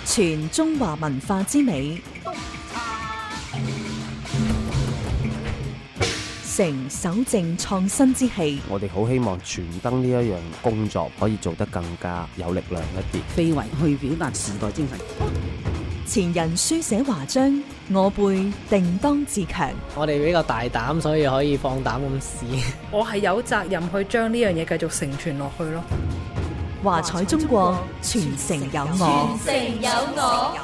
傳中華文化之美，承守正創新之氣。 我哋好希望傳燈呢一樣工作可以做得更加有力量一啲， 非遺去表達時代精神。 前人書寫華章，我輩定當自強。 我哋比較大膽，所以可以放膽咁試。 我係有責任去將呢樣嘢繼續承傳落去咯。 華彩中國，傳承有我。 傳承有我。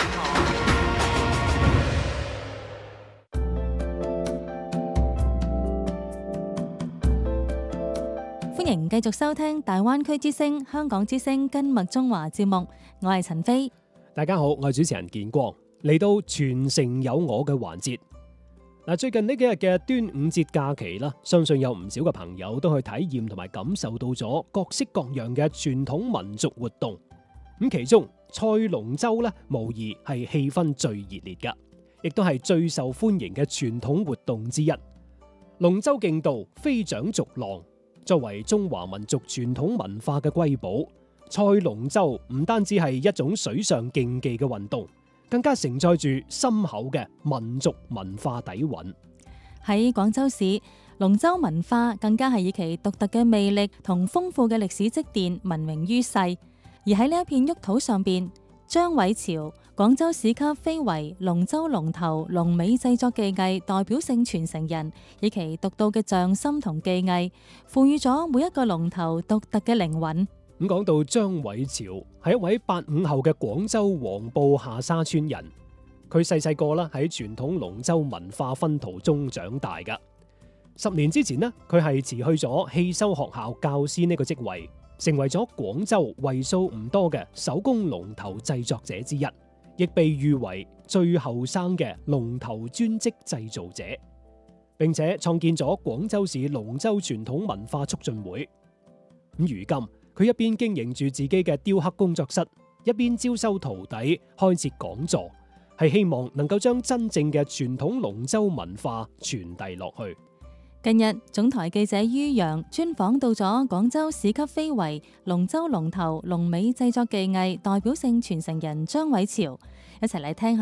歡迎繼續收聽大灣區之聲、香港之聲跟麥中華節目，我係陳飛。 大家好，我係主持人建光，嚟到傳承有我嘅環節。嗱，最近呢幾日嘅端午節假期啦，相信有唔少嘅朋友都去體驗同埋感受到咗各式各樣嘅傳統民族活動。咁其中賽龍舟咧，無疑係氣氛最熱烈噶，亦都係最受歡迎嘅傳統活動之一。龍舟競渡飛槳逐浪，作為中華民族傳統文化嘅瑰寶，賽龍舟唔單止係一種水上競技嘅運動，更加承載住深厚嘅民族文化底蘊。 喺廣州市，龍舟文化更加係以其獨特嘅魅力同豐富嘅歷史積澱聞名於世。而喺呢一片沃土上邊，張偉潮廣州市級非遺龍舟龍頭龍尾製作技藝代表性傳承人，以其獨到嘅匠心同技藝，賦予咗每一個龍頭獨特嘅靈魂。 咁講到張偉潮，係一位85後嘅廣州黃埔下沙村人。佢細個啦喺傳統龍舟文化熏陶中長大噶。10年之前呢，佢係辭去咗汽修學校教師呢個職位，成為咗廣州為數唔多嘅手工龍頭製作者之一，亦被譽為最後生嘅龍頭專職製造者，並且創建咗廣州市龍舟傳統文化促進會。咁如今，佢一邊經營住自己嘅雕刻工作室，一邊招收徒弟，開設講座，係希望能夠將真正嘅傳統龍舟文化傳遞落去。 近日，總台記者于洋專訪到咗廣州市級非遺龍舟龍頭龍尾製作技藝代表性傳承人張偉潮，一齊嚟聽下